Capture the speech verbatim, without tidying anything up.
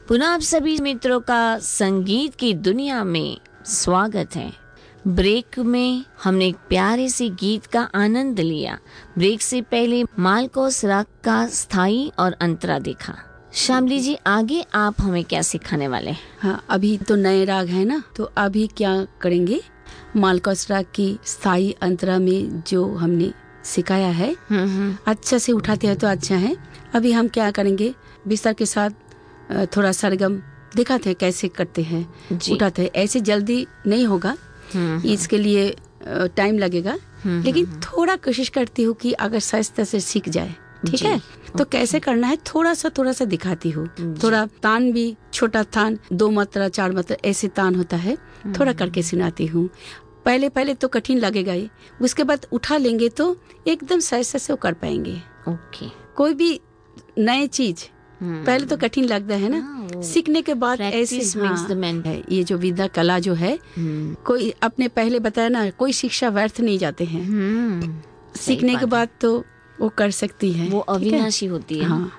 पुनः आप सभी मित्रों का संगीत की दुनिया में स्वागत है। ब्रेक में हमने एक प्यारे से गीत का आनंद लिया। ब्रेक से पहले मालकोस राग का स्थाई और अंतरा देखा। श्यामली जी, आगे आप हमें क्या सिखाने वाले हैं? हाँ, अभी तो नए राग है ना, तो अभी क्या करेंगे, मालकोस राग की स्थाई अंतरा में जो हमने सिखाया है अच्छा से उठाते हैं तो अच्छा है। अभी हम क्या करेंगे, बिस्तर के साथ थोड़ा सरगम दिखाते हैं कैसे करते हैं, उठाते हैं। ऐसे जल्दी नहीं होगा, इसके लिए टाइम लगेगा, लेकिन थोड़ा कोशिश करती हूँ कि अगर सहजता से सीख जाए, ठीक है। तो कैसे करना है थोड़ा सा थोड़ा सा दिखाती हूँ। थोड़ा तान भी, छोटा तान, दो मात्रा चार मात्रा ऐसे तान होता है, थोड़ा करके सुनाती हूँ। पहले पहले तो कठिन लगेगा ही, उसके बाद उठा लेंगे तो एकदम सहजता से वो कर पाएंगे। ओके। कोई भी नए चीज पहले तो कठिन लगता है ना, सीखने के बाद ऐसे हाँ, है ये जो विद्या कला जो है, कोई अपने पहले बताया ना, कोई शिक्षा व्यर्थ नहीं जाते हैं। सीखने के बाद तो वो कर सकती है, वो अविनाशी होती है। हाँ।